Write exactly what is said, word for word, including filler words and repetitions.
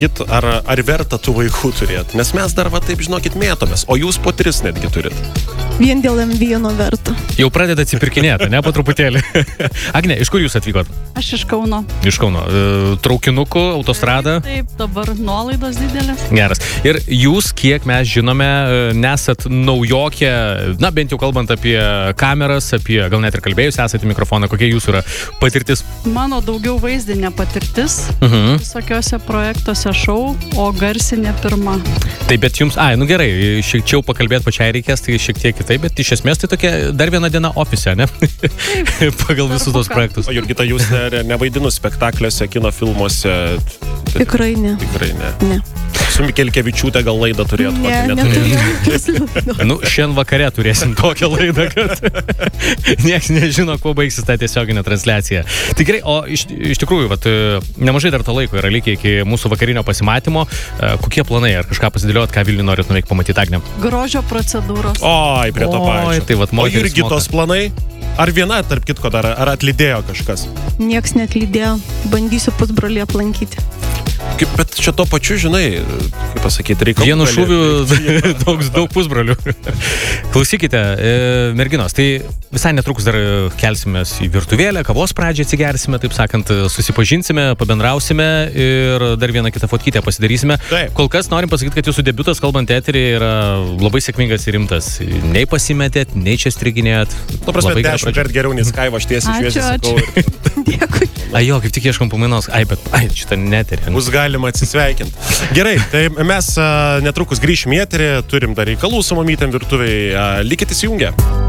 Ar, ar verta tų vaikų turėti? Nes mes dar, va taip, žinokit, mėtomės, o jūs po tris netgi turit. Vien dėl M vieno verta. Jau pradeda atsipirkinėti, ne, po truputėlį. Agne, iš kur jūs atvykot? Aš iš Kauno. Iš Kauno. Traukinuku, autostrada? Taip, dabar nuolaidos didelės. Geras. Ir jūs, kiek mes žinome, nesat naujokė, na, bent jau kalbant apie kameras, apie, gal net ir kalbėjus esate mikrofoną, kokia jūsų yra patirtis? Mano daugiau vaizdinė patirtis, Mhm. visokiuose projektuose šou, o garsinė pirma. Tai bet jums, ai, nu gerai, šiek tiek pakalbėti pačiai reikės, tai šiek tiek kitaip, bet iš esmės tai tokia dar viena diena ofise, ne? Pagal visus tos projektus. O Jurgita, jūs ne, nevaidinus spektakliuose, kino filmuose? Tikrai ne. Tikrai ne. Ne. Su Mikelkevičiūtė gal laidą turėtų? Ne, neturėjau. Nu, šiandien vakare turėsim tokią laidą, kad nieks nežino, kuo baigsis ta tiesioginė transliacija. Tikrai, o iš, iš tikrųjų, vat, nemažai dar to laiko yra likę iki mūsų vakarinio pasimatymo. Kokie planai, ar kažką pasidėliot, ką Vilnių norit nuveikti pamatyti, Agne? Grožio procedūros. Oi, prie to pačio. Oi, tai vat, o moteris Jurgitos moka. planai? Ar viena, tarp kitko, dar, ar atlydėjo kažkas? Nieks net lydėjo. Bandysiu pusbrolį aplankyti. Kaip, bet čia to pačiu, žinai, kaip pasakyti, reikia... Vienu šūviu daug, daug pusbrolių. Klausykite, e, merginos, tai visai netrukus dar kelsimės į virtuvėlę, kavos pradžią atsigersime, taip sakant, susipažinsime, pabendrausime ir dar vieną kitą fotkytę pasidarysime. Taip. Kol kas norim pasakyti, kad jūsų debiutas, kalbant eterį, yra labai sėkmingas ir rimtas. Nei pasimetėt, nei čia striginėjot. Nu, prasme, dešimt kart geriau, nes Kaiva aš tiesiai Ačiū, šviesiai sakau. ačiū. Dėkui. Ai jo, kaip tik ieškom pamainos. Ai, bet, ai, šitą neterį. Bus galima atsisveikinti. Gerai, tai mes a, netrukus grįšim į eterį, turim dar reikalų su mamytėm virtuvėje. Likit įsijungę.